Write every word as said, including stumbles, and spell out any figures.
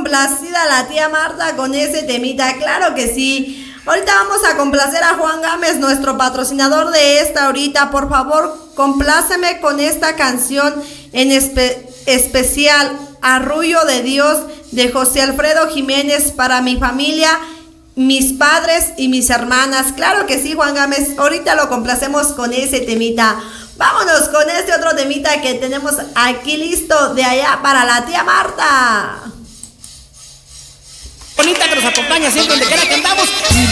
complacida la tía Marta con ese temita, claro que sí. Ahorita vamos a complacer a Juan Gámez, nuestro patrocinador de esta ahorita. Por favor, compláceme con esta canción en espe- especial, Arrullo de Dios, de José Alfredo Jiménez, para mi familia, mis padres y mis hermanas. Claro que sí, Juan Gámez, ahorita lo complacemos con ese temita. Vámonos con este otro temita que tenemos aquí listo de allá para la tía Marta. Bonita que nos acompaña siempre donde quiera que andamos.